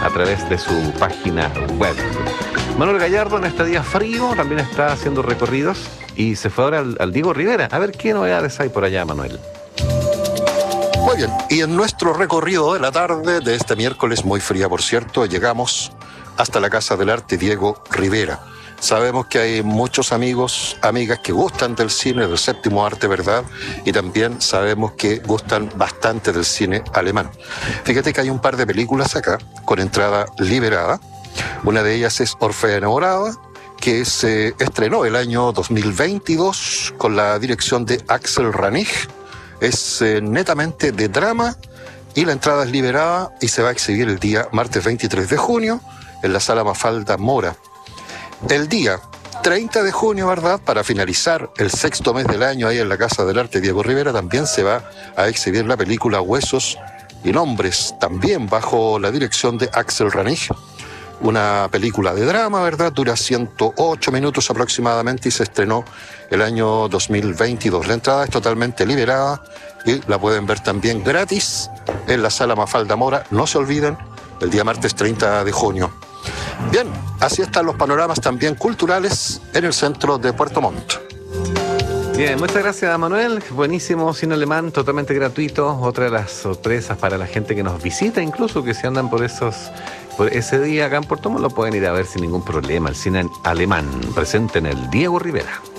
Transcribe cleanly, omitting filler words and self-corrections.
a través de su página web. Manuel Gallardo en este día frío también está haciendo recorridos y se fue ahora al Diego Rivera. A ver qué novedades hay por allá, Manuel. Muy bien, y en nuestro recorrido de la tarde de este miércoles, muy fría por cierto, llegamos hasta la Casa del Arte Diego Rivera. Sabemos que hay muchos amigos, amigas que gustan del cine, del séptimo arte, ¿verdad? Y también sabemos que gustan bastante del cine alemán. Fíjate que hay un par de películas acá con entrada liberada. Una de ellas es Orfea enamorada, que se estrenó el año 2022 con la dirección de Axel Ranich. Es netamente de drama y la entrada es liberada y se va a exhibir el día martes 23 de junio en la Sala Mafalda Mora. El día 30 de junio, ¿verdad?, para finalizar el sexto mes del año ahí en la Casa del Arte Diego Rivera, también se va a exhibir la película Huesos y Nombres, también bajo la dirección de Axel Ranich. Una película de drama, ¿verdad? Dura 108 minutos aproximadamente y se estrenó el año 2022. La entrada es totalmente liberada y la pueden ver también gratis en la Sala Mafalda Mora. No se olviden, el día martes 30 de junio. Bien, así están los panoramas también culturales en el centro de Puerto Montt. Bien, muchas gracias, Manuel. Buenísimo cine alemán, totalmente gratuito. Otra de las sorpresas para la gente que nos visita, incluso que si andan por ese día acá en Puerto Montt, lo pueden ir a ver sin ningún problema. El cine alemán presente en el Diego Rivera.